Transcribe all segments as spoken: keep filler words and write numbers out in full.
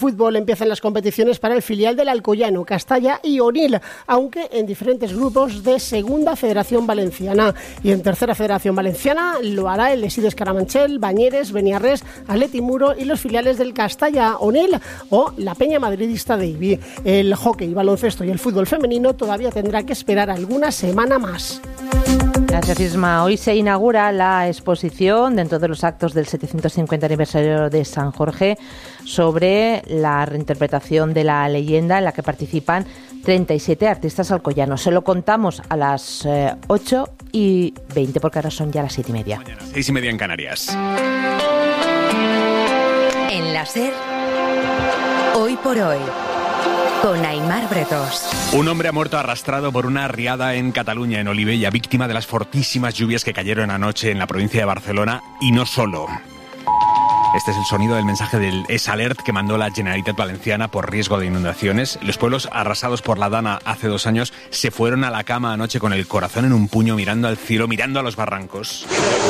Fútbol, empiezan las competiciones para el filial del Alcoyano, Castalla y Onil, aunque en diferentes grupos de Segunda Federación Valenciana. Y en Tercera Federación Valenciana lo hará el Esides Carabanchel, Bañeres, Beniarrés, Atleti Muro y los filiales del Castalla Onil o la Peña Madridista de Ibi. El hockey, baloncesto y el fútbol femenino todavía tendrá que esperar alguna semana más. Gracias, Isma. Hoy se inaugura la exposición dentro de los actos del setecientos cincuenta aniversario de San Jorge sobre la reinterpretación de la leyenda, en la que participan treinta y siete artistas alcoyanos. Se lo contamos a las eh, ocho y veinte, porque ahora son ya las siete y media. Mañana, seis y media en Canarias. En la SER, hoy por hoy, con Aimar Bretos. Un hombre ha muerto arrastrado por una riada en Cataluña, en Olivella, víctima de las fortísimas lluvias que cayeron anoche en la provincia de Barcelona, y no solo. Este es el sonido del mensaje del S-Alert que mandó la Generalitat Valenciana por riesgo de inundaciones. Los pueblos arrasados por la Dana hace dos años se fueron a la cama anoche con el corazón en un puño, mirando al cielo, mirando a los barrancos.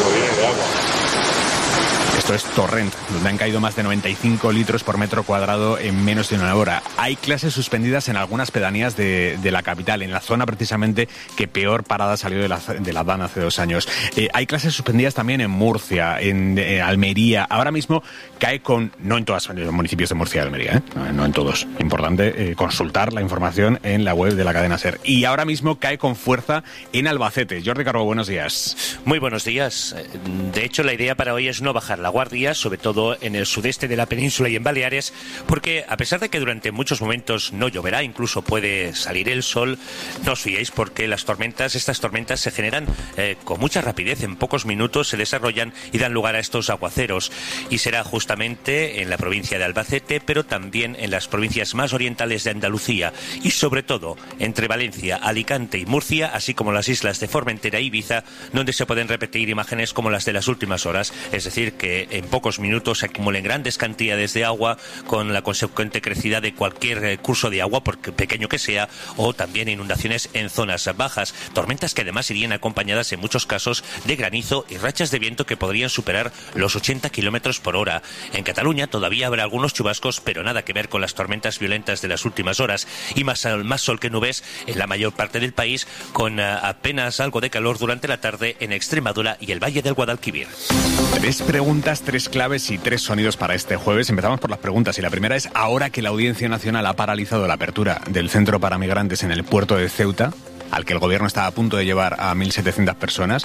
Esto es Torrent, donde han caído más de noventa y cinco litros por metro cuadrado en menos de una hora. Hay clases suspendidas en algunas pedanías de, de la capital, en la zona precisamente que peor parada salió de la, de la Dana hace dos años. Eh, hay clases suspendidas también en Murcia, en, en Almería. Ahora mismo cae con, no en todos los municipios de Murcia y Almería, ¿eh? no, no en todos. Importante eh, consultar la información en la web de la cadena SER. Y ahora mismo cae con fuerza en Albacete. Jordi Carbo, buenos días. Muy buenos días. De hecho, la idea para hoy es no bajar la guardia, sobre todo en el sudeste de la península y en Baleares, porque a pesar de que durante muchos momentos no lloverá, incluso puede salir el sol, no os fiéis, porque las tormentas, estas tormentas se generan eh, con mucha rapidez, en pocos minutos se desarrollan y dan lugar a estos aguaceros, y será justamente en la provincia de Albacete, pero también en las provincias más orientales de Andalucía, y sobre todo entre Valencia, Alicante y Murcia, así como las islas de Formentera e Ibiza, donde se pueden repetir imágenes como las de las últimas horas, es decir, que en pocos minutos se acumulen grandes cantidades de agua con la consecuente crecida de cualquier curso de agua, por pequeño que sea, o también inundaciones en zonas bajas. Tormentas que además irían acompañadas en muchos casos de granizo y rachas de viento que podrían superar los ochenta kilómetros por hora. En Cataluña todavía habrá algunos chubascos, pero nada que ver con las tormentas violentas de las últimas horas, y más, más sol que nubes en la mayor parte del país, con uh, apenas algo de calor durante la tarde en Extremadura y el Valle del Guadalquivir. Tres preguntas, tres claves y tres sonidos para este jueves. Empezamos por las preguntas, y la primera es: ahora que la Audiencia Nacional ha paralizado la apertura del centro para migrantes en el puerto de Ceuta, al que el gobierno estaba a punto de llevar a mil setecientas personas,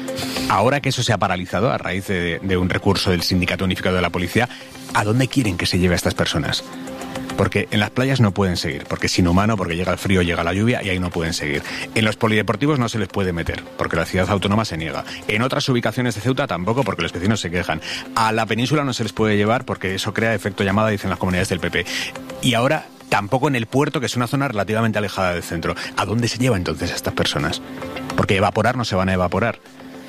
ahora que eso se ha paralizado a raíz de, de un recurso del Sindicato Unificado de la Policía, ¿a dónde quieren que se lleve a estas personas? Porque en las playas no pueden seguir, porque es inhumano, porque llega el frío, llega la lluvia y ahí no pueden seguir. En los polideportivos no se les puede meter, porque la ciudad autónoma se niega. En otras ubicaciones de Ceuta tampoco, porque los vecinos se quejan. A la península no se les puede llevar porque eso crea efecto llamada, dicen las comunidades del P P. Y ahora tampoco en el puerto, que es una zona relativamente alejada del centro. ¿A dónde se lleva entonces a estas personas? Porque evaporar no se van a evaporar.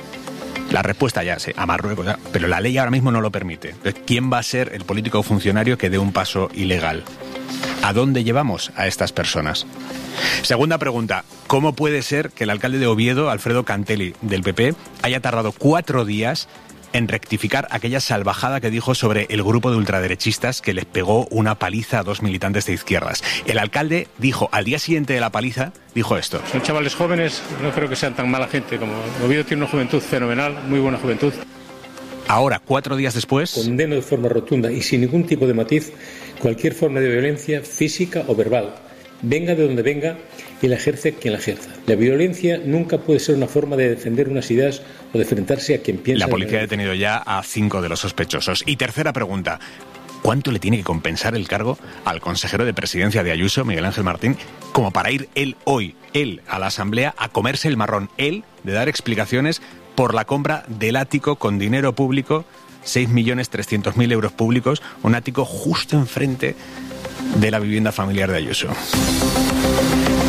La respuesta ya sé, a Marruecos, ya, pero la ley ahora mismo no lo permite. Entonces, ¿quién va a ser el político o funcionario que dé un paso ilegal? ¿A dónde llevamos a estas personas? Segunda pregunta: ¿cómo puede ser que el alcalde de Oviedo, Alfredo Cantelli, del P P, haya tardado cuatro días en rectificar aquella salvajada que dijo sobre el grupo de ultraderechistas que les pegó una paliza a dos militantes de izquierdas? El alcalde dijo, al día siguiente de la paliza, dijo esto: son chavales jóvenes, no creo que sean tan mala gente. Como Oviedo tiene una juventud fenomenal, muy buena juventud. Ahora, cuatro días después... condeno de forma rotunda y sin ningún tipo de matiz cualquier forma de violencia física o verbal, venga de donde venga, y la ejerce quien la ejerza. La violencia nunca puede ser una forma de defender unas ideas o de enfrentarse a quien piensa... La policía ha detenido ya a cinco de los sospechosos. Y tercera pregunta: ¿cuánto le tiene que compensar el cargo al consejero de presidencia de Ayuso, Miguel Ángel Martín, como para ir él hoy, él, a la Asamblea a comerse el marrón, él, de dar explicaciones por la compra del ático con dinero público, seis millones trescientos mil euros públicos, un ático justo enfrente de la vivienda familiar de Ayuso?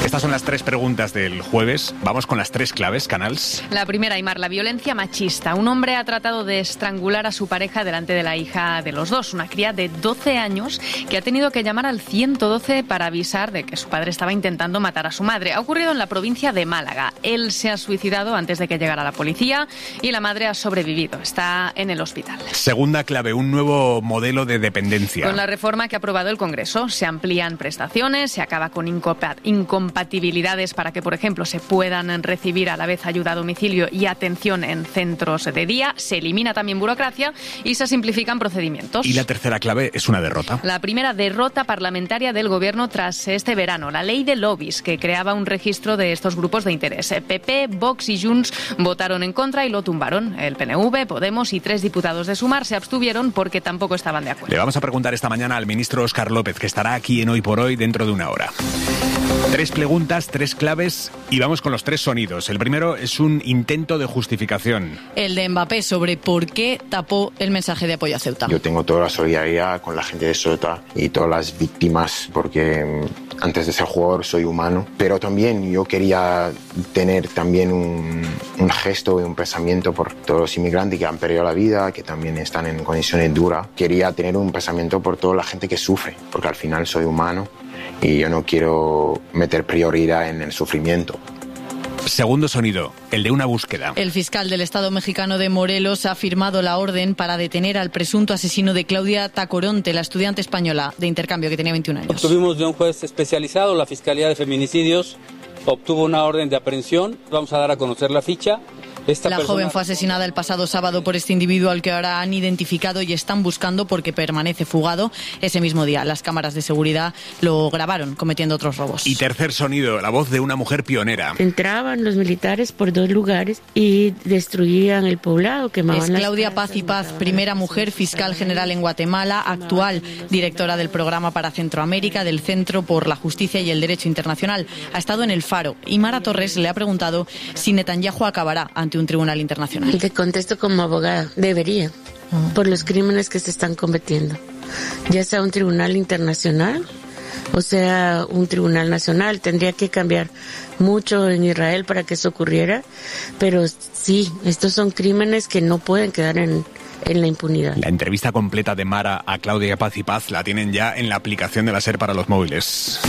Estas son las tres preguntas del jueves. Vamos con las tres claves, Canals. La primera, Aimar, la violencia machista. Un hombre ha tratado de estrangular a su pareja delante de la hija de los dos, una cría de doce años que ha tenido que llamar al ciento doce para avisar de que su padre estaba intentando matar a su madre. Ha ocurrido en la provincia de Málaga. Él se ha suicidado antes de que llegara la policía y la madre ha sobrevivido. Está en el hospital. Segunda clave, un nuevo modelo de dependencia. Con la reforma que ha aprobado el Congreso, se amplían prestaciones, se acaba con incompatibilidades para que, por ejemplo, se puedan recibir a la vez ayuda a domicilio y atención en centros de día, se elimina también burocracia y se simplifican procedimientos. Y la tercera clave es una derrota. La primera derrota parlamentaria del Gobierno tras este verano, la ley de lobbies, que creaba un registro de estos grupos de interés. P P, Vox y Junts votaron en contra y lo tumbaron. El P N V, Podemos y tres diputados de Sumar se abstuvieron porque tampoco estaban de acuerdo. Le vamos a preguntar esta mañana al ministro Óscar López, que estará aquí en Hoy por Hoy dentro de una hora. Tres preguntas, tres claves y vamos con los tres sonidos. El primero es un intento de justificación. El de Mbappé sobre por qué tapó el mensaje de apoyo a Ceuta. Yo tengo toda la solidaridad con la gente de Ceuta y todas las víctimas porque antes de ser jugador soy humano, pero también yo quería tener también un, un gesto y un pensamiento por todos los inmigrantes que han perdido la vida, que también están en condiciones duras. Quería tener un pensamiento por toda la gente que sufre, porque al final soy humano y yo no quiero meter prioridad en el sufrimiento. Segundo sonido, el de una búsqueda. El fiscal del Estado mexicano de Morelos ha firmado la orden para detener al presunto asesino de Claudia Tacoronte, la estudiante española de intercambio que tenía veintiún años. Obtuvimos de un juez especializado, la Fiscalía de Feminicidios obtuvo una orden de aprehensión. Vamos a dar a conocer la ficha. Esta la persona... joven fue asesinada el pasado sábado por este individuo al que ahora han identificado y están buscando porque permanece fugado. Ese mismo día las cámaras de seguridad lo grabaron cometiendo otros robos. Y tercer sonido, la voz de una mujer pionera. Entraban los militares por dos lugares y destruían el poblado, quemaban Es Claudia Paz y Paz, primera mujer fiscal general en Guatemala, actual directora del programa para Centroamérica del Centro por la Justicia y el Derecho Internacional. Ha estado en El Faro y Mara Torres le ha preguntado si Netanyahu acabará ante un tribunal internacional. Y te contesto como abogada, debería, uh-huh. por los crímenes que se están cometiendo, ya sea un tribunal internacional o sea un tribunal nacional. Tendría que cambiar mucho en Israel para que eso ocurriera, pero sí, estos son crímenes que no pueden quedar en en la impunidad. La entrevista completa de Mara a Claudia Paz y Paz la tienen ya en la aplicación de la SER para los móviles.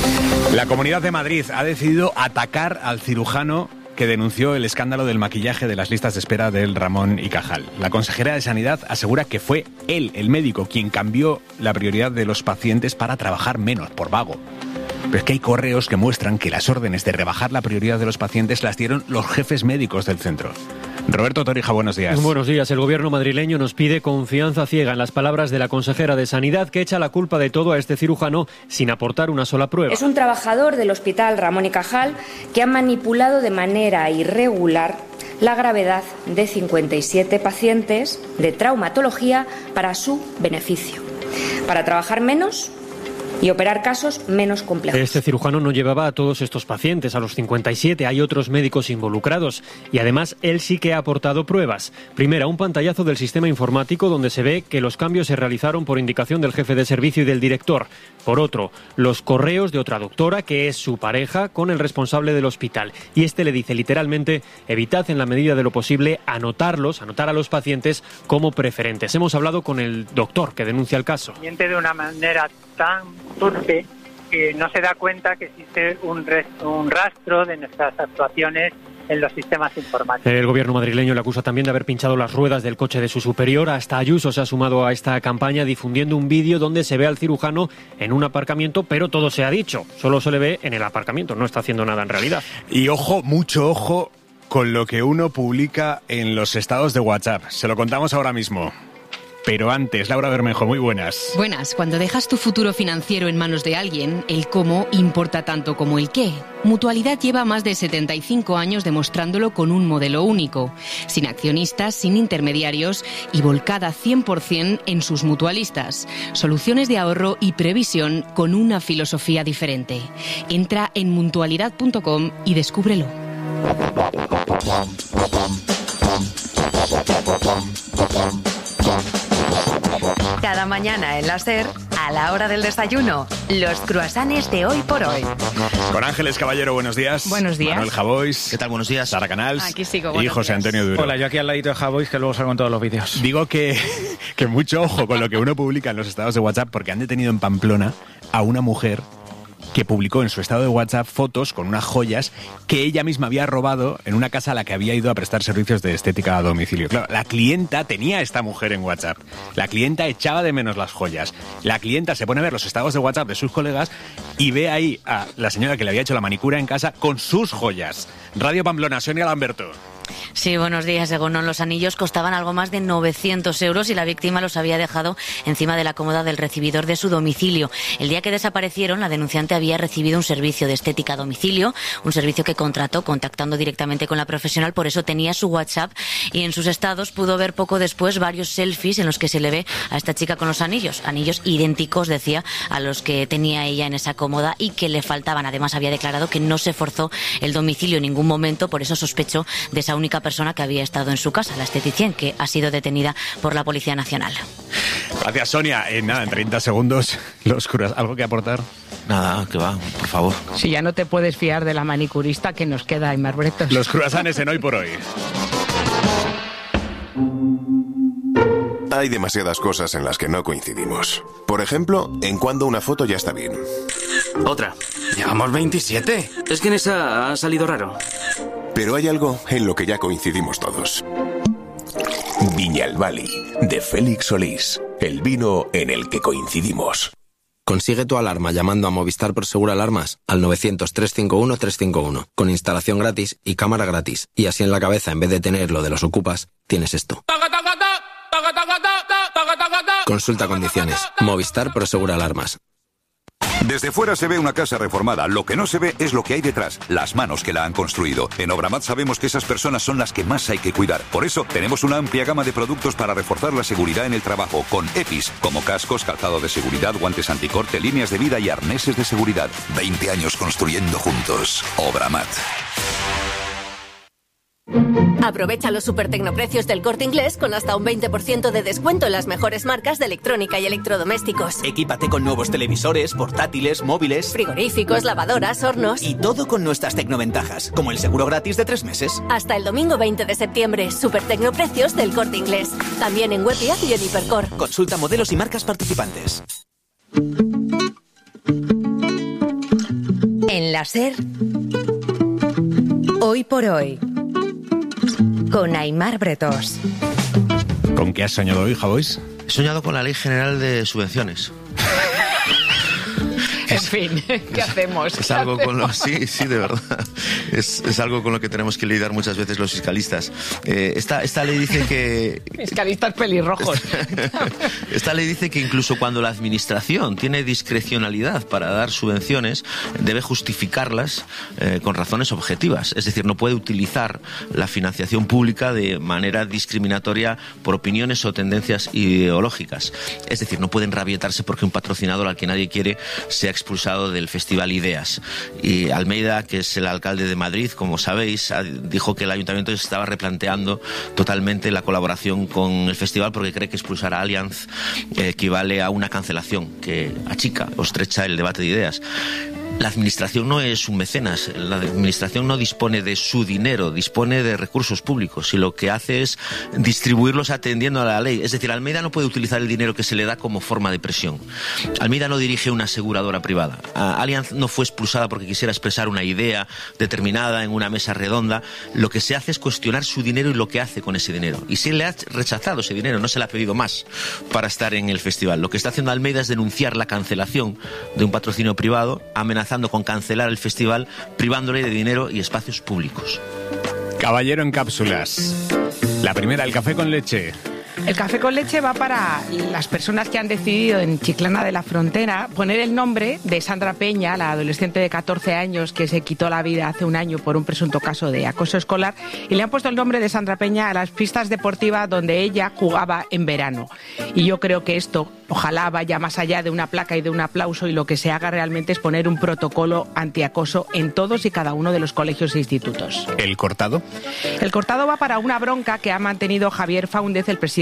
La Comunidad de Madrid ha decidido atacar al cirujano que denunció el escándalo del maquillaje de las listas de espera del Ramón y Cajal. La consejera de Sanidad asegura que fue él, el médico, quien cambió la prioridad de los pacientes para trabajar menos, por vago. Pero es que hay correos que muestran que las órdenes de rebajar la prioridad de los pacientes las dieron los jefes médicos del centro. Roberto Torija, buenos días. Buenos días. El gobierno madrileño nos pide confianza ciega en las palabras de la consejera de Sanidad, que echa la culpa de todo a este cirujano sin aportar una sola prueba. Es un trabajador del Hospital Ramón y Cajal que ha manipulado de manera irregular la gravedad de cincuenta y siete pacientes de traumatología para su beneficio, para trabajar menos y operar casos menos complejos. Este cirujano no llevaba a todos estos pacientes, a los cincuenta y siete. Hay otros médicos involucrados y además él sí que ha aportado pruebas. Primera, un pantallazo del sistema informático donde se ve que los cambios se realizaron por indicación del jefe de servicio y del director. Por otro, los correos de otra doctora que es su pareja con el responsable del hospital. Y este le dice literalmente: evitad en la medida de lo posible anotarlos, anotar a los pacientes como preferentes. Hemos hablado con el doctor que denuncia el caso. Miente de una manera tan torpe que no se da cuenta que existe un, res, un rastro de nuestras actuaciones en los sistemas informáticos. El gobierno madrileño le acusa también de haber pinchado las ruedas del coche de su superior. Hasta Ayuso se ha sumado a esta campaña difundiendo un vídeo donde se ve al cirujano en un aparcamiento, pero todo se ha dicho. Solo se le ve en el aparcamiento, no está haciendo nada en realidad. Y ojo, mucho ojo con lo que uno publica en los estados de WhatsApp. Se lo contamos ahora mismo. Pero antes, Laura Bermejo, muy buenas. Buenas. Cuando dejas tu futuro financiero en manos de alguien, el cómo importa tanto como el qué. Mutualidad lleva más de setenta y cinco años demostrándolo con un modelo único, sin accionistas, sin intermediarios y volcada cien por ciento en sus mutualistas. Soluciones de ahorro y previsión con una filosofía diferente. Entra en mutualidad punto com y descúbrelo. Cada mañana en la SER, A la hora del desayuno, los croissants de Hoy por Hoy. Con Ángeles Caballero, buenos días. Buenos días. Manuel Javois. ¿Qué tal? Buenos días. Sara Canals. Aquí sigo, y buenos José días. Antonio Duro. Hola, yo aquí al ladito de Javois, que luego salgo en todos los vídeos. Digo que, que mucho ojo con lo que uno publica en los estados de WhatsApp, porque han detenido en Pamplona a una mujer que publicó en su estado de WhatsApp fotos con unas joyas que ella misma había robado en una casa a la que había ido a prestar servicios de estética a domicilio. Claro, la clienta tenía a esta mujer en WhatsApp. La clienta echaba de menos las joyas. La clienta se pone a ver los estados de WhatsApp de sus colegas y ve ahí a la señora que le había hecho la manicura en casa con sus joyas. Radio Pamplona, Sonia Lamberto. Sí, buenos días. Según los anillos costaban algo más de novecientos euros y la víctima los había dejado encima de la cómoda del recibidor de su domicilio. El día que desaparecieron, la denunciante había recibido un servicio de estética a domicilio, un servicio que contrató contactando directamente con la profesional, por eso tenía su WhatsApp y en sus estados pudo ver poco después varios selfies en los que se le ve a esta chica con los anillos, anillos idénticos, decía, a los que tenía ella en esa cómoda y que le faltaban. Además, había declarado que no se forzó el domicilio en ningún momento, por eso sospechó de esa única persona que había estado en su casa, la esteticien, que ha sido detenida por la Policía Nacional. Gracias, Sonia. En nada, en treinta segundos, los curas, ¿algo que aportar? Nada, que va, por favor. Si ya no te puedes fiar de la manicurista que nos queda, Aimar Bretos. Los croissants en Hoy por Hoy. Hay demasiadas cosas en las que no coincidimos. Por ejemplo, en cuándo una foto ya está bien. Otra. Llevamos veintisiete. Es que en esa ha salido raro. Pero hay algo en lo que ya coincidimos todos. Viñalbali, de Félix Solís. El vino en el que coincidimos. Consigue tu alarma llamando a Movistar Prosegur Alarmas al novecientos, trescientos cincuenta y uno, trescientos cincuenta y uno, con instalación gratis y cámara gratis. Y así en la cabeza, en vez de tener lo de los ocupas, tienes esto. Consulta condiciones. Movistar Prosegur Alarmas. Desde fuera se ve una casa reformada. Lo que no se ve es lo que hay detrás, las manos que la han construido. En Obramat sabemos que esas personas son las que más hay que cuidar. Por eso tenemos una amplia gama de productos para reforzar la seguridad en el trabajo, con EPIs, como cascos, calzado de seguridad, guantes anticorte, líneas de vida y arneses de seguridad. veinte años construyendo juntos. Obramat. Aprovecha los super tecnoprecios del Corte Inglés con hasta un veinte por ciento de descuento en las mejores marcas de electrónica y electrodomésticos. Equípate con nuevos televisores, portátiles, móviles, frigoríficos, lavadoras, hornos. Y todo con nuestras tecnoventajas, como el seguro gratis de tres meses. Hasta el domingo veinte de septiembre, super tecnoprecios del Corte Inglés. También en web y app y en Hipercor. Consulta modelos y marcas participantes. En la SER, Hoy por Hoy, con Aimar Bretos. ¿Con qué has soñado hoy, Javois? He soñado con la Ley General de Subvenciones. En fin, ¿qué hacemos? Es algo con lo, sí, sí, de verdad. Es, es algo con lo que tenemos que lidiar muchas veces los fiscalistas. Eh, esta, esta ley dice que... Fiscalistas pelirrojos. Esta ley dice que incluso cuando la administración tiene discrecionalidad para dar subvenciones, debe justificarlas eh, con razones objetivas. Es decir, no puede utilizar la financiación pública de manera discriminatoria por opiniones o tendencias ideológicas. Es decir, no pueden rabietarse porque un patrocinador al que nadie quiere sea expulsado del Festival Ideas. Y Almeida, que es el alcalde de Madrid, como sabéis, dijo que el ayuntamiento estaba replanteando totalmente la colaboración con el festival porque cree que expulsar a Allianz eh, equivale a una cancelación que achica o estrecha el debate de ideas. La administración no es un mecenas, la administración no dispone de su dinero, dispone de recursos públicos y lo que hace es distribuirlos atendiendo a la ley. Es decir, Almeida no puede utilizar el dinero que se le da como forma de presión. Almeida no dirige una aseguradora privada. Allianz no fue expulsada porque quisiera expresar una idea determinada en una mesa redonda. Lo que se hace es cuestionar su dinero y lo que hace con ese dinero. Y si le ha rechazado ese dinero, no se le ha pedido más para estar en el festival. Lo que está haciendo Almeida es denunciar la cancelación de un patrocinio privado, amenazando con cancelar el festival, privándole de dinero y espacios públicos. Caballero en cápsulas. La primera, el café con leche. El café con leche va para las personas que han decidido en Chiclana de la Frontera poner el nombre de Sandra Peña, la adolescente de catorce años que se quitó la vida hace un año por un presunto caso de acoso escolar, y le han puesto el nombre de Sandra Peña a las pistas deportivas donde ella jugaba en verano. Y yo creo que esto ojalá vaya más allá de una placa y de un aplauso, y lo que se haga realmente es poner un protocolo antiacoso en todos y cada uno de los colegios e institutos. ¿El cortado? El cortado va para una bronca que ha mantenido Javier Fáundez, el presidente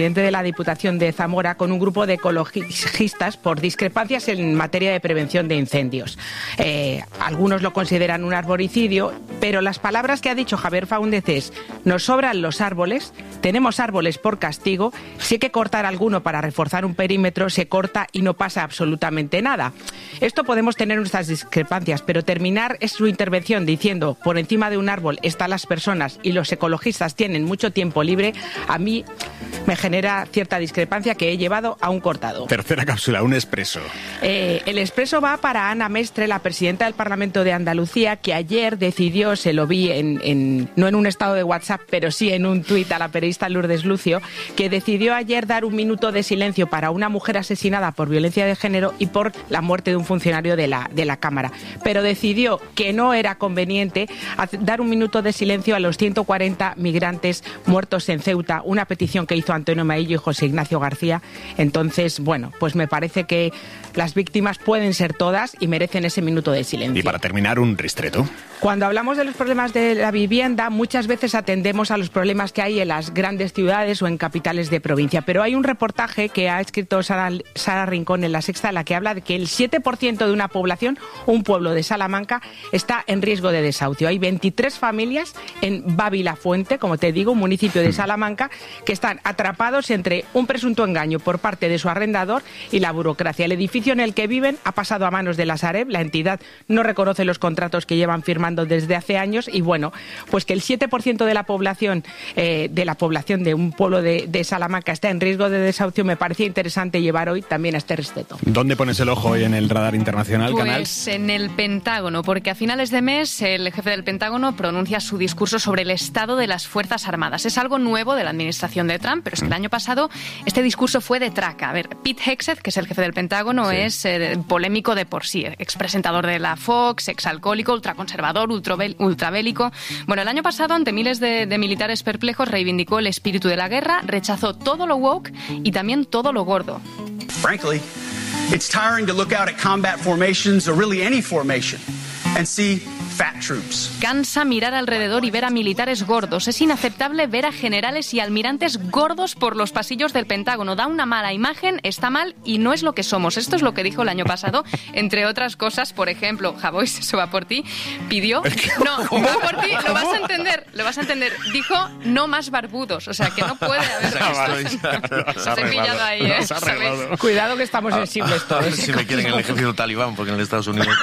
presidente de la Diputación de Zamora, con un grupo de ecologistas por discrepancias en materia de prevención de incendios. Eh, algunos lo consideran un arboricidio, pero las palabras que ha dicho Javier Faúndez es: nos sobran los árboles, tenemos árboles por castigo, si hay que cortar alguno para reforzar un perímetro, se corta y no pasa absolutamente nada. Esto podemos tener nuestras discrepancias, pero terminar es su intervención diciendo por encima de un árbol están las personas y los ecologistas tienen mucho tiempo libre, a mí me genera cierta discrepancia que he llevado a un cortado. Tercera cápsula, un expreso. Eh, el expreso va para Ana Mestre, la presidenta del Parlamento de Andalucía, que ayer decidió, se lo vi en, en no en un estado de WhatsApp, pero sí en un tuit a la periodista Lourdes Lucio, que decidió ayer dar un minuto de silencio para una mujer asesinada por violencia de género y por la muerte de un funcionario de la, de la Cámara. Pero decidió que no era conveniente dar un minuto de silencio a los ciento cuarenta migrantes muertos en Ceuta, una petición que hizo Antonio Maillo y José Ignacio García. Entonces, bueno, pues me parece que las víctimas pueden ser todas y merecen ese minuto de silencio. Y para terminar, un ristreto. Cuando hablamos de los problemas de la vivienda, muchas veces atendemos a los problemas que hay en las grandes ciudades o en capitales de provincia. Pero hay un reportaje que ha escrito Sara, Sara Rincón en La Sexta, en la que habla de que el siete por ciento de una población, un pueblo de Salamanca, está en riesgo de desahucio. Hay veintitrés familias en Babilafuente, como te digo, un municipio de Salamanca, que están atrapados entre un presunto engaño por parte de su arrendador y la burocracia. El edificio en el que viven ha pasado a manos de la Sareb, la entidad no reconoce los contratos que llevan firmando desde hace años y bueno, pues que el siete por ciento de la población eh, de la población de un pueblo de, de Salamanca está en riesgo de desahucio, me parecía interesante llevar hoy también a este respeto. ¿Dónde pones el ojo hoy en el radar internacional, pues, Canal? Pues en el Pentágono, porque a finales de mes el jefe del Pentágono pronuncia su discurso sobre el estado de las Fuerzas Armadas. Es algo nuevo de la administración de Trump, pero es que el año pasado este discurso fue de traca. A ver, Pete Hegseth, que es el jefe del Pentágono, sí. es eh, polémico de por sí, expresentador de la Fox, exalcohólico, ultraconservador, ultrabélico. Bueno, el año pasado, ante miles de, de militares perplejos, reivindicó el espíritu de la guerra, rechazó todo lo woke y también todo lo gordo. Frankly, it's tiring to look out at combat formations or really any formation and see fat troops. Cansa mirar alrededor y ver a militares gordos. Es inaceptable ver a generales y almirantes gordos por los pasillos del Pentágono. Da una mala imagen, está mal y no es lo que somos. Esto es lo que dijo el año pasado. Entre otras cosas, por ejemplo, Javois, eso va por ti, pidió... No, va por ti, lo vas a entender, lo vas a entender. Dijo no más barbudos. O sea, que no puede haber... Se ha pillado ahí, ¿eh? Cuidado que estamos sensibles todos. A ver si me quieren el ejército talibán, porque en los Estados Unidos...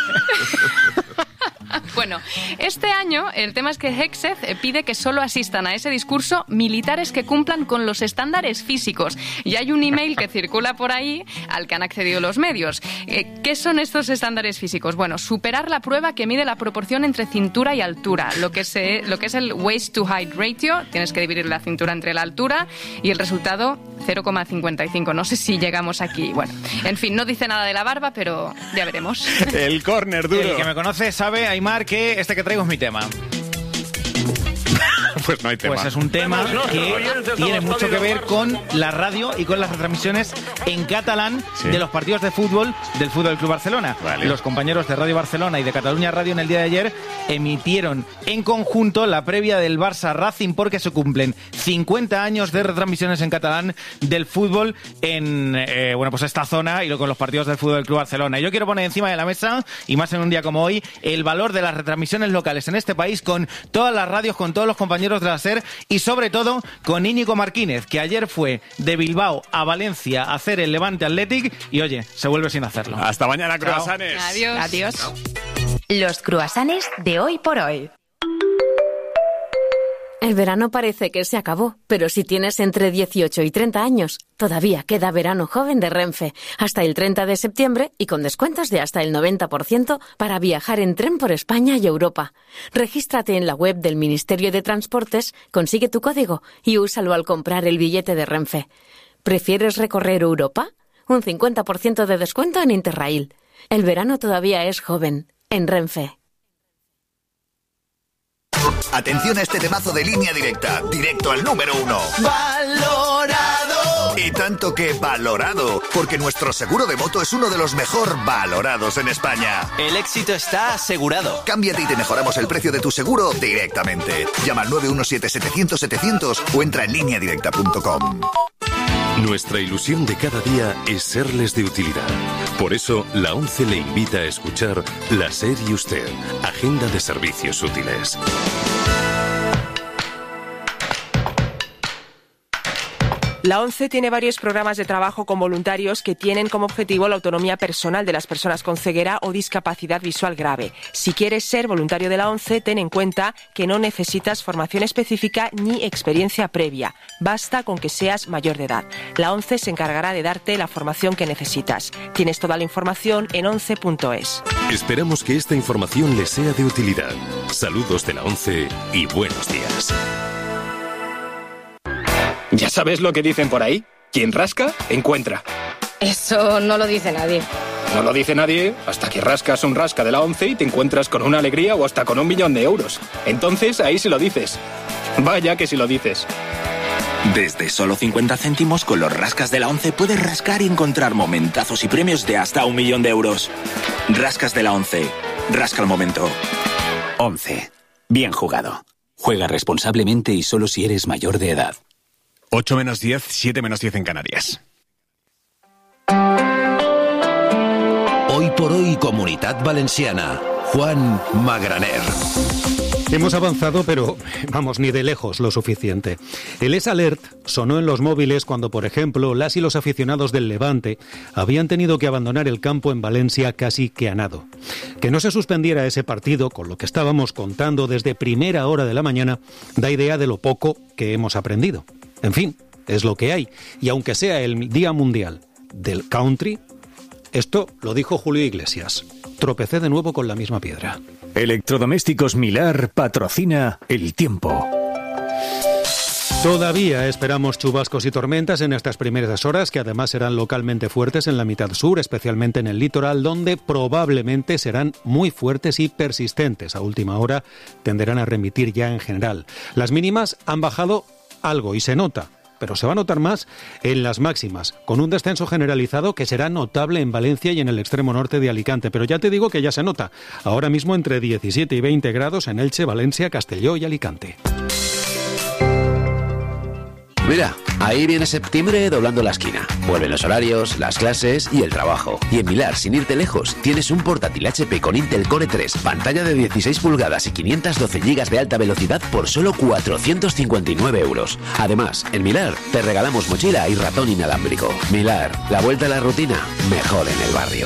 Bueno, este año el tema es que Hegseth pide que solo asistan a ese discurso militares que cumplan con los estándares físicos. Y hay un email que circula por ahí al que han accedido los medios. Eh, ¿Qué son estos estándares físicos? Bueno, superar la prueba que mide la proporción entre cintura y altura, lo que, se, lo que es el waist to height ratio. Tienes que dividir la cintura entre la altura y el resultado cero coma cincuenta y cinco. No sé si llegamos aquí. Bueno, en fin, no dice nada de la barba, pero ya veremos. El córner duro. El que me conoce sabe, Aimar, que este que traigo es mi tema. Pues no hay tema. Pues es un tema que tiene mucho que ver con la radio y con las retransmisiones en catalán sí. de los partidos de fútbol del Fútbol Club Barcelona. Vale. Los compañeros de Radio Barcelona y de Cataluña Radio en el día de ayer emitieron en conjunto la previa del Barça Racing porque se cumplen cincuenta años de retransmisiones en catalán del fútbol en eh, bueno pues esta zona y con los partidos del Fútbol Club Barcelona. Y yo quiero poner encima de la mesa, y más en un día como hoy, el valor de las retransmisiones locales en este país con todas las radios, con todos los compañeros de la SER y sobre todo con Íñigo Martínez, que ayer fue de Bilbao a Valencia a hacer el Levante Athletic y oye, se vuelve sin hacerlo. Hasta mañana, cruasanes. Adiós. Adiós. Chao. Los cruasanes de hoy por hoy. El verano parece que se acabó, pero si tienes entre dieciocho y treinta años, todavía queda verano joven de Renfe, hasta el treinta de septiembre y con descuentos de hasta el noventa por ciento para viajar en tren por España y Europa. Regístrate en la web del Ministerio de Transportes, consigue tu código y úsalo al comprar el billete de Renfe. ¿Prefieres recorrer Europa? Un cincuenta por ciento de descuento en Interrail. El verano todavía es joven, en Renfe. Atención a este temazo de Línea Directa, directo al número uno. ¡Valorado! Y tanto que valorado, porque nuestro seguro de moto es uno de los mejor valorados en España. El éxito está asegurado. Cámbiate y te mejoramos el precio de tu seguro directamente. Llama al nueve uno siete setecientos setecientos o entra en línea directa punto com. Nuestra ilusión de cada día es serles de utilidad. Por eso, la ONCE le invita a escuchar La SER y Usted, Agenda de Servicios Útiles. La ONCE tiene varios programas de trabajo con voluntarios que tienen como objetivo la autonomía personal de las personas con ceguera o discapacidad visual grave. Si quieres ser voluntario de la ONCE, ten en cuenta que no necesitas formación específica ni experiencia previa. Basta con que seas mayor de edad. La ONCE se encargará de darte la formación que necesitas. Tienes toda la información en once punto es. Esperamos que esta información les sea de utilidad. Saludos de la ONCE y buenos días. ¿Ya sabes lo que dicen por ahí? Quien rasca, encuentra. Eso no lo dice nadie. No lo dice nadie hasta que rascas un rasca de la ONCE y te encuentras con una alegría o hasta con un millón de euros. Entonces ahí sí lo dices. Vaya que sí lo dices. Desde solo cincuenta céntimos con los rascas de la ONCE puedes rascar y encontrar momentazos y premios de hasta un millón de euros. Rascas de la ONCE. Rasca el momento. ONCE. Bien jugado. Juega responsablemente y solo si eres mayor de edad. ocho menos diez, siete menos diez en Canarias. Hoy por hoy, Comunitat Valenciana. Juan Magraner. Hemos avanzado, pero vamos, ni de lejos lo suficiente. El Es Alert sonó en los móviles cuando, por ejemplo, las y los aficionados del Levante habían tenido que abandonar el campo en Valencia casi que a nado. Que no se suspendiera ese partido, con lo que estábamos contando desde primera hora de la mañana, da idea de lo poco que hemos aprendido. En fin, es lo que hay. Y aunque sea el Día Mundial del Country, esto lo dijo Julio Iglesias. Tropecé de nuevo con la misma piedra. Electrodomésticos Milar patrocina El Tiempo. Todavía esperamos chubascos y tormentas en estas primeras horas, que además serán localmente fuertes en la mitad sur, especialmente en el litoral, donde probablemente serán muy fuertes y persistentes. A última hora tenderán a remitir ya en general. Las mínimas han bajado algo y se nota, pero se va a notar más en las máximas, con un descenso generalizado que será notable en Valencia y en el extremo norte de Alicante. Pero ya te digo que ya se nota, ahora mismo entre diecisiete y veinte grados en Elche, Valencia, Castelló y Alicante. Mira, ahí viene septiembre doblando la esquina. Vuelven los horarios, las clases y el trabajo. Y en Milar, sin irte lejos, tienes un portátil H P con Intel Core tres, pantalla de dieciséis pulgadas y quinientos doce gigas de alta velocidad por solo cuatrocientos cincuenta y nueve euros. Además, en Milar te regalamos mochila y ratón inalámbrico. Milar, la vuelta a la rutina, mejor en el barrio.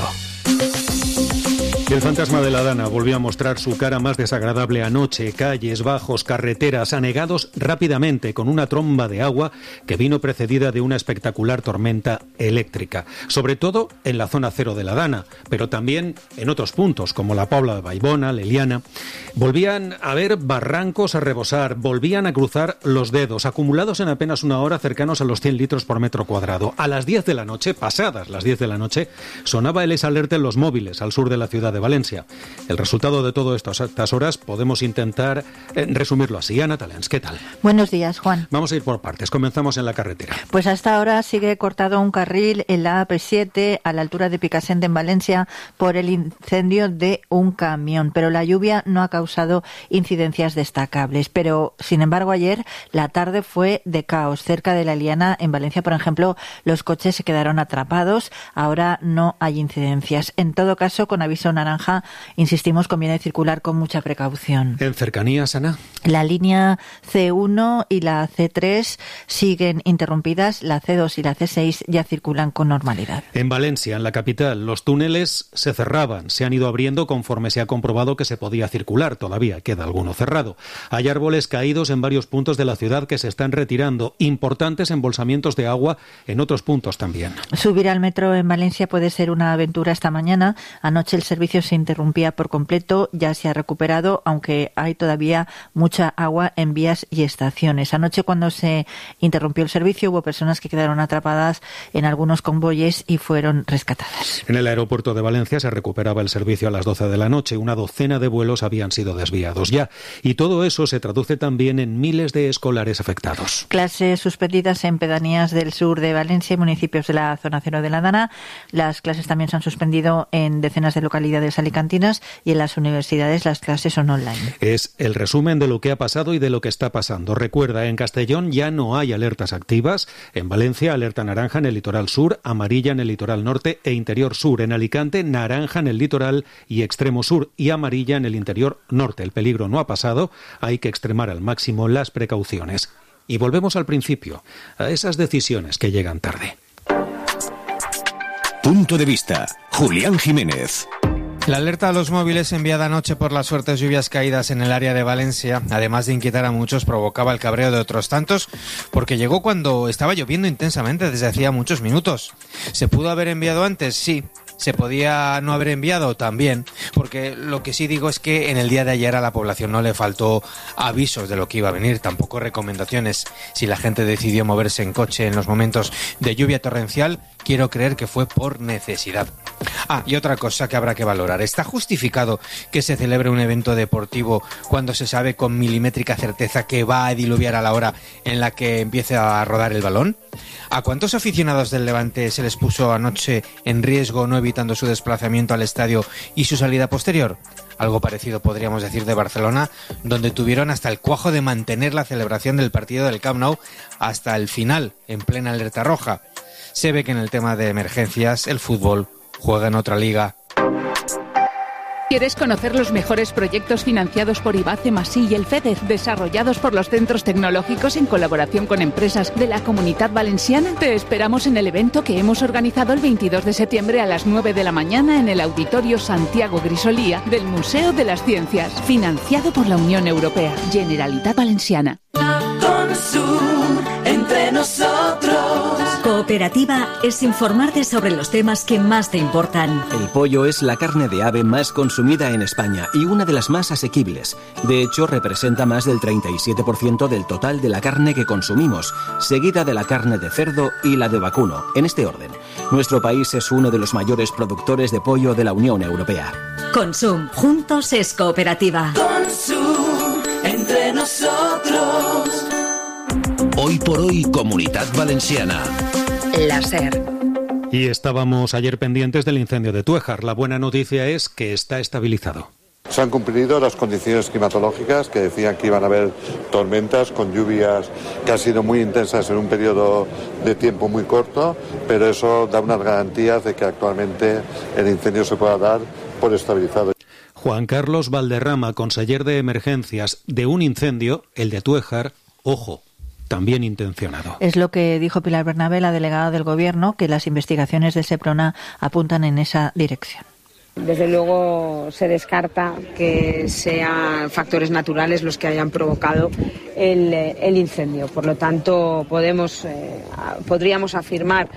El fantasma de la Dana volvió a mostrar su cara más desagradable anoche. Calles, bajos, carreteras anegados rápidamente con una tromba de agua que vino precedida de una espectacular tormenta eléctrica. Sobre todo en la zona cero de la Dana, pero también en otros puntos como la Pobla de Baibona, Leliana. Volvían a haber barrancos a rebosar, volvían a cruzar los dedos, acumulados en apenas una hora cercanos a los cien litros por metro cuadrado. A las diez de la noche, pasadas las diez de la noche, sonaba el Es Alert en los móviles al sur de la ciudad de Valencia. El resultado de todas estas horas podemos intentar eh, resumirlo así. Ana Talens, ¿qué tal? Buenos días, Juan. Vamos a ir por partes. Comenzamos en la carretera. Pues hasta ahora sigue cortado un carril en la A P siete a la altura de Picassent en Valencia por el incendio de un camión, pero la lluvia no ha causado incidencias destacables. Pero, sin embargo, ayer la tarde fue de caos. Cerca de la Eliana, en Valencia, por ejemplo, los coches se quedaron atrapados. Ahora no hay incidencias. En todo caso, con aviso naranja, insistimos, conviene circular con mucha precaución. ¿En cercanías, Ana? La línea C uno y la C tres siguen interrumpidas. La C dos y la C seis ya circulan con normalidad. En Valencia, en la capital, los túneles se cerraban. Se han ido abriendo conforme se ha comprobado que se podía circular. Todavía queda alguno cerrado. Hay árboles caídos en varios puntos de la ciudad que se están retirando. Importantes embolsamientos de agua en otros puntos también. Subir al metro en Valencia puede ser una aventura esta mañana. Anoche el servicio se interrumpía por completo. Ya se ha recuperado, aunque hay todavía mucha agua en vías y estaciones. Anoche, cuando se interrumpió el servicio, hubo personas que quedaron atrapadas en algunos convoyes y fueron rescatadas. En el aeropuerto de Valencia se recuperaba el servicio a las doce de la noche. Una docena de vuelos habían sido desviados ya. Y todo eso se traduce también en miles de escolares afectados. Clases suspendidas en pedanías del sur de Valencia y municipios de la zona cero de la Dana. Las clases también se han suspendido en decenas de localidades comunidades alicantinas y en las universidades las clases son online. Es el resumen de lo que ha pasado y de lo que está pasando. Recuerda, en Castellón ya no hay alertas activas. En Valencia, alerta naranja en el litoral sur, amarilla en el litoral norte e interior sur. En Alicante, naranja en el litoral y extremo sur y amarilla en el interior norte. El peligro no ha pasado, hay que extremar al máximo las precauciones. Y volvemos al principio, a esas decisiones que llegan tarde. Punto de vista, Julián Jiménez. La alerta a los móviles enviada anoche por las fuertes lluvias caídas en el área de Valencia, además de inquietar a muchos, provocaba el cabreo de otros tantos, porque llegó cuando estaba lloviendo intensamente desde hacía muchos minutos. ¿Se pudo haber enviado antes? Sí. ¿Se podía no haber enviado? También, porque lo que sí digo es que en el día de ayer a la población no le faltó avisos de lo que iba a venir, tampoco recomendaciones. Si la gente decidió moverse en coche en los momentos de lluvia torrencial, quiero creer que fue por necesidad. Ah, y otra cosa que habrá que valorar. ¿Está justificado que se celebre un evento deportivo cuando se sabe con milimétrica certeza que va a diluviar a la hora en la que empiece a rodar el balón? ¿A cuántos aficionados del Levante se les puso anoche en riesgo no evitando su desplazamiento al estadio y su salida posterior? Algo parecido podríamos decir de Barcelona, donde tuvieron hasta el cuajo de mantener la celebración del partido del Camp Nou hasta el final, en plena alerta roja. Se ve que en el tema de emergencias el fútbol juega en otra liga. ¿Quieres conocer los mejores proyectos financiados por IBACE, Masí y el FEDER, desarrollados por los centros tecnológicos en colaboración con empresas de la Comunitat Valenciana? Te esperamos en el evento que hemos organizado el veintidós de septiembre a las nueve de la mañana en el Auditorio Santiago Grisolía del Museo de las Ciencias, financiado por la Unión Europea. Generalitat Valenciana. Consum, entre nosotros. Cooperativa es informarte sobre los temas que más te importan. El pollo es la carne de ave más consumida en España y una de las más asequibles. De hecho, representa más del treinta y siete por ciento del total de la carne que consumimos, seguida de la carne de cerdo y la de vacuno, en este orden. Nuestro país es uno de los mayores productores de pollo de la Unión Europea. Consum, juntos es cooperativa. Consum, entre nosotros. Hoy por hoy, Comunitat Valenciana. La SER. Y estábamos ayer pendientes del incendio de Tuéjar. La buena noticia es que está estabilizado. Se han cumplido las condiciones climatológicas que decían que iban a haber tormentas con lluvias que han sido muy intensas en un periodo de tiempo muy corto, pero eso da unas garantías de que actualmente el incendio se pueda dar por estabilizado. Juan Carlos Valderrama, conseller de emergencias de un incendio, el de Tuéjar, ojo, también intencionado. Es lo que dijo Pilar Bernabé, la delegada del Gobierno, que las investigaciones del SEPRONA apuntan en esa dirección. Desde luego se descarta que sean factores naturales los que hayan provocado el, el incendio. Por lo tanto, podemos, eh, podríamos afirmar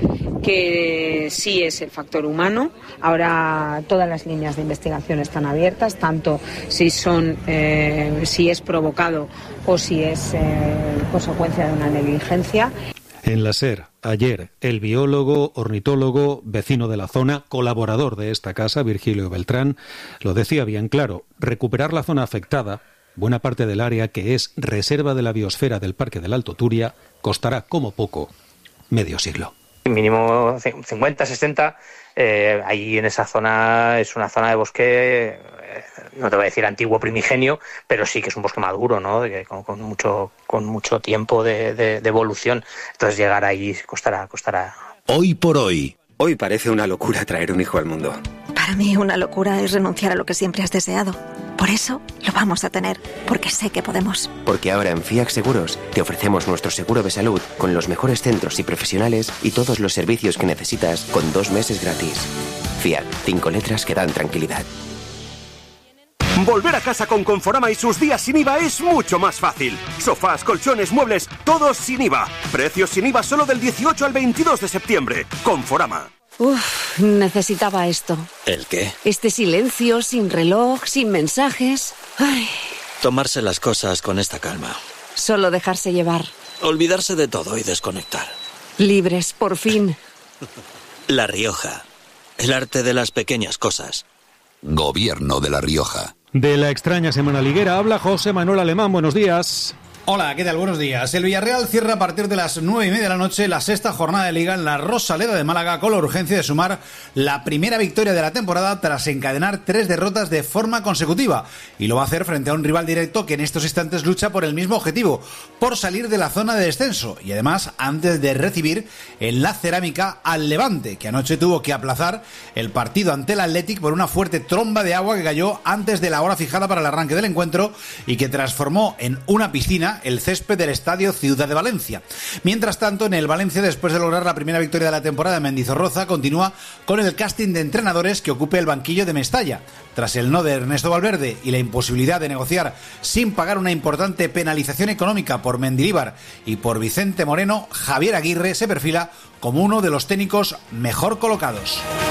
que sí es el factor humano. Ahora todas las líneas de investigación están abiertas, tanto si son, eh, si es provocado o si es eh, consecuencia de una negligencia. En la SER, ayer, el biólogo, ornitólogo, vecino de la zona, colaborador de esta casa, Virgilio Beltrán, lo decía bien claro: recuperar la zona afectada, buena parte del área que es reserva de la biosfera del Parque del Alto Turia, costará como poco medio siglo. Mínimo cincuenta, sesenta, eh, ahí en esa zona es una zona de bosque, eh, no te voy a decir antiguo primigenio, pero sí que es un bosque maduro, ¿no? De, con, con mucho con mucho tiempo de, de, de evolución. Entonces llegar ahí costará, costará. Hoy por hoy. Hoy parece una locura traer un hijo al mundo. Para mí una locura es renunciar a lo que siempre has deseado. Por eso lo vamos a tener, porque sé que podemos. Porque ahora en FIAC Seguros te ofrecemos nuestro seguro de salud con los mejores centros y profesionales y todos los servicios que necesitas con dos meses gratis. FIAC, cinco letras que dan tranquilidad. Volver a casa con Conforama y sus días sin I V A es mucho más fácil. Sofás, colchones, muebles, todos sin I V A. Precios sin I V A solo del dieciocho al veintidós de septiembre. Conforama. Uf, necesitaba esto. ¿El qué? Este silencio, sin reloj, sin mensajes. Ay. Tomarse las cosas con esta calma. Solo dejarse llevar. Olvidarse de todo y desconectar. Libres, por fin. La Rioja. El arte de las pequeñas cosas. Gobierno de La Rioja. De la extraña semana liguera habla José Manuel Alemán. Buenos días. Hola, ¿qué tal? Buenos días. El Villarreal cierra a partir de las nueve y media de la noche la sexta jornada de Liga en la Rosaleda de Málaga con la urgencia de sumar la primera victoria de la temporada tras encadenar tres derrotas de forma consecutiva. Y lo va a hacer frente a un rival directo que en estos instantes lucha por el mismo objetivo, por salir de la zona de descenso. Y además, antes de recibir en la Cerámica al Levante, que anoche tuvo que aplazar el partido ante el Athletic por una fuerte tromba de agua que cayó antes de la hora fijada para el arranque del encuentro y que transformó en una piscina el césped del estadio Ciudad de Valencia. Mientras tanto, en el Valencia, después de lograr la primera victoria de la temporada en Mendizorroza, continúa con el casting de entrenadores que ocupe el banquillo de Mestalla. Tras el no de Ernesto Valverde y la imposibilidad de negociar sin pagar una importante penalización económica por Mendilibar y por Vicente Moreno, Javier Aguirre se perfila como uno de los técnicos mejor colocados.